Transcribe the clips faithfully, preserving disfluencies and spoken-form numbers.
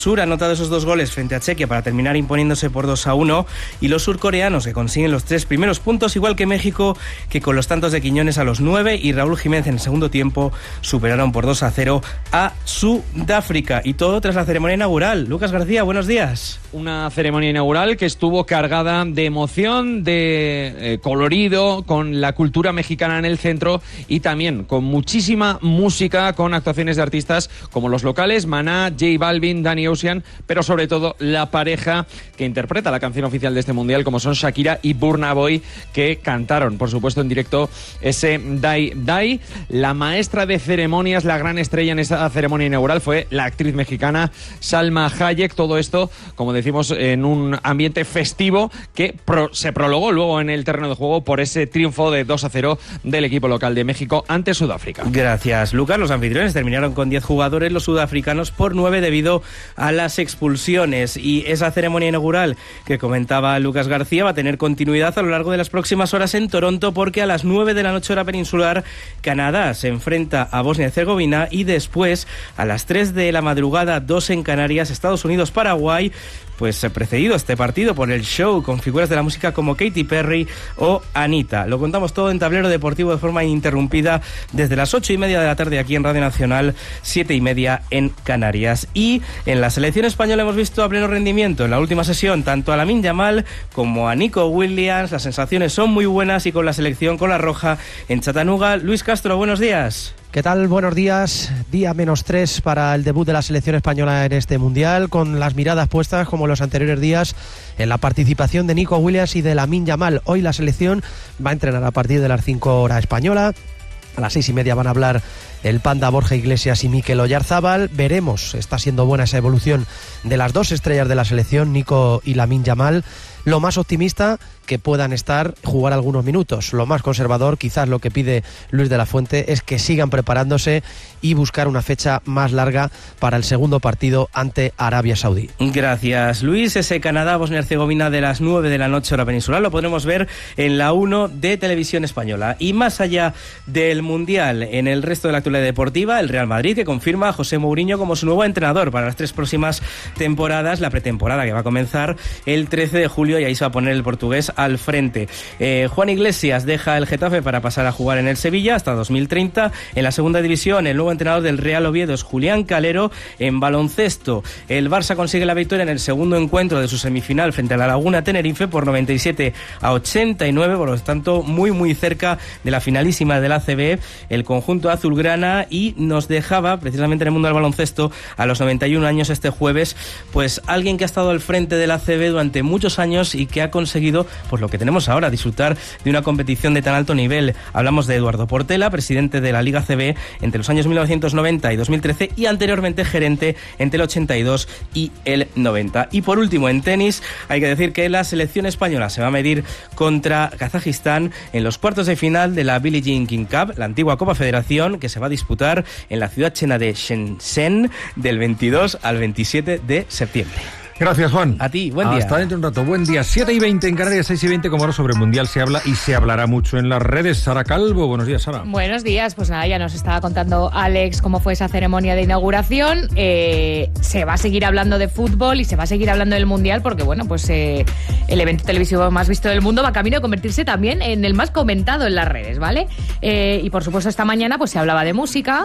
Sur ha anotado esos dos goles frente a Chequia para terminar imponiéndose por dos a uno, y los surcoreanos que consiguen los tres primeros puntos, igual que México, que con los tantos de Quiñones a los nueve y Raúl Jiménez en el segundo tiempo superaron por dos a cero a Sudáfrica. Y todo tras la ceremonia inaugural. Lucas García, buenos días. Una ceremonia inaugural que estuvo cargada de emoción, de eh, colorido, con la cultura mexicana en el centro y también con muchísima música, con actuaciones de artistas como los locales, Maná, J Balvin, Danny Ocean, pero sobre todo la pareja que interpreta la canción oficial de este mundial, como son Shakira y Burna Boy, que cantaron, por supuesto, en directo ese Die Die. La maestra de ceremonias, la gran estrella en esa ceremonia inaugural fue la actriz mexicana Salma Hayek. Todo esto, como decimos, en un ambiente festivo que pro- se prolongó luego en el terreno de juego por ese triunfo de dos a cero del equipo local de México ante Sudáfrica. Gracias, Lucas. Los anfitriones terminaron con diez jugadores, los sudafricanos por nueve debido a las expulsiones, y esa ceremonia inaugural que comentaba Lucas García va a tener continuidad a lo largo de las próximas horas en Toronto, porque a las nueve de la noche hora peninsular Canadá se enfrenta a Bosnia y Herzegovina, y después a las tres de la madrugada, dos en Canarias, Estados Unidos-Paraguay, pues precedido este partido por el show con figuras de la música como Katy Perry o Anita. Lo contamos todo en Tablero Deportivo de forma ininterrumpida desde las ocho y media de la tarde aquí en Radio Nacional, siete y media en Canarias. Y en la selección española hemos visto a pleno rendimiento en la última sesión tanto a Lamine Yamal como a Nico Williams. Las sensaciones son muy buenas, y con la selección, con la roja en Chattanooga. Luis Castro, buenos días. ¿Qué tal? Buenos días. Día menos tres para el debut de la selección española en este Mundial, con las miradas puestas, como los anteriores días, en la participación de Nico Williams y de Lamine Yamal. Hoy la selección va a entrenar a partir de las cinco hora española. A las seis y media van a hablar el Panda Borja Iglesias y Mikel Oyarzábal. Veremos, está siendo buena esa evolución de las dos estrellas de la selección, Nico y Lamine Yamal. Lo más optimista, que puedan estar, jugar algunos minutos. Lo más conservador, quizás lo que pide Luis de la Fuente, es que sigan preparándose y buscar una fecha más larga para el segundo partido ante Arabia Saudí. Gracias, Luis. Ese Canadá-Bosnia y Herzegovina de las nueve de la noche hora peninsular lo podremos ver en la uno de Televisión Española. Y más allá del Mundial, en el resto de la actualidad deportiva, el Real Madrid, que confirma a José Mourinho como su nuevo entrenador para las tres próximas temporadas, la pretemporada que va a comenzar el trece de julio, y ahí se va a poner el portugués al frente. Eh, Juan Iglesias deja el Getafe para pasar a jugar en el Sevilla hasta dos mil treinta. En la segunda división, el nuevo entrenador del Real Oviedo es Julián Calero. En baloncesto, el Barça consigue la victoria en el segundo encuentro de su semifinal frente a la Laguna Tenerife por noventa y siete a ochenta y nueve, por lo tanto muy muy cerca de la finalísima del A C B el conjunto azulgrana. Y nos dejaba precisamente en el mundo del baloncesto a los noventa y un años este jueves, pues alguien que ha estado al frente del A C B durante muchos años y que ha conseguido, pues lo que tenemos ahora, disfrutar de una competición de tan alto nivel. Hablamos de Eduardo Portela, presidente de la Liga A C B entre los años mil novecientos noventa y dos mil trece, y anteriormente gerente entre el ochenta y dos y el noventa. Y por último, en tenis, hay que decir que la selección española se va a medir contra Kazajistán en los cuartos de final de la Billie Jean King Cup, la antigua Copa Federación, que se va a disputar en la ciudad china de Shenzhen del veintidós al veintisiete de septiembre. Gracias, Juan. A ti, buen día. Hasta dentro de un rato. Buen día. siete y veinte en Canarias, seis y veinte, como ahora sobre el Mundial se habla y se hablará mucho en las redes. Sara Calvo, buenos días, Sara. Buenos días. Pues nada, ya nos estaba contando Alex cómo fue esa ceremonia de inauguración. Eh, se va a seguir hablando de fútbol y se va a seguir hablando del Mundial, porque bueno, pues eh, el evento televisivo más visto del mundo va camino de convertirse también en el más comentado en las redes, ¿vale? Eh, y por supuesto esta mañana pues se hablaba de música.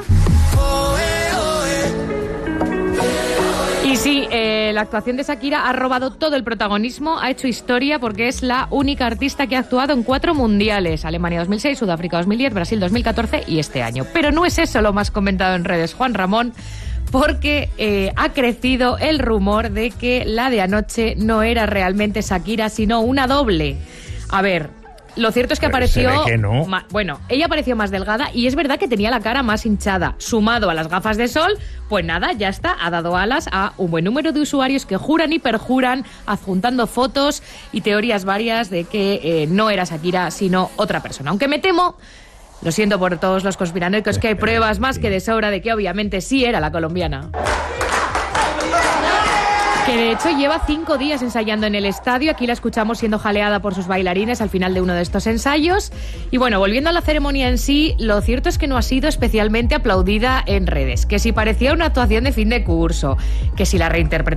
Y sí, eh, la actuación de Shakira ha robado todo el protagonismo, ha hecho historia, porque es la única artista que ha actuado en cuatro mundiales: Alemania dos mil seis, Sudáfrica dos mil diez, Brasil dos mil catorce y este año. Pero no es eso lo más comentado en redes, Juan Ramón, porque eh, ha crecido el rumor de que la de anoche no era realmente Shakira, sino una doble. A ver, lo cierto es que Pero apareció... se ve que no. Ma, bueno, ella apareció más delgada y es verdad que tenía la cara más hinchada. Sumado a las gafas de sol, pues nada, ya está, ha dado alas a un buen número de usuarios que juran y perjuran, adjuntando fotos y teorías varias de que eh, no era Shakira, sino otra persona. Aunque me temo, lo siento por todos los conspiranoicos, que hay pruebas más que de sobra de que obviamente sí era la colombiana. Que de hecho lleva cinco días ensayando en el estadio. Aquí la escuchamos siendo jaleada por sus bailarines al final de uno de estos ensayos. Y bueno, volviendo a la ceremonia en sí, lo cierto es que no ha sido especialmente aplaudida en redes. Que si parecía una actuación de fin de curso, que si la reinterpretación